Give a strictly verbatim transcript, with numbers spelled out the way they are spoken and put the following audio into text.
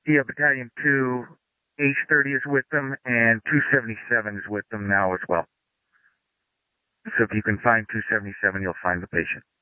Yeah, Battalion two, H thirty is with them, and two seventy-seven is with them now as well. So if you can find two seventy-seven, you'll find the patient.